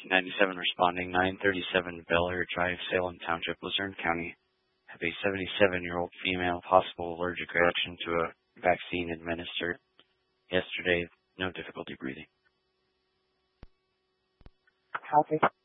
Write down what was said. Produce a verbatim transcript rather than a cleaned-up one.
ninety-seven responding, nine thirty-seven Bel Air Drive, Salem Township, Luzerne County. Have a seventy-seven-year-old female possible allergic reaction to a vaccine administered yesterday. No difficulty breathing. Copy.